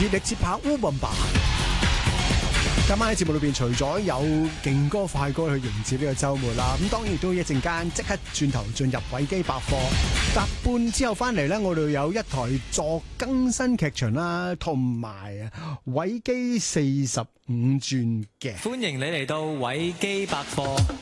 熱力節拍烏笨吧。今晚喺節目裏邊，除咗有勁歌快歌去迎接呢個週末啦，咁當然亦都一陣間即刻轉頭進入維基百科。搭半之後翻嚟呢，我哋有一台助更新劇場啦，同埋維基45轉嘅。 歡迎你嚟到維基百科。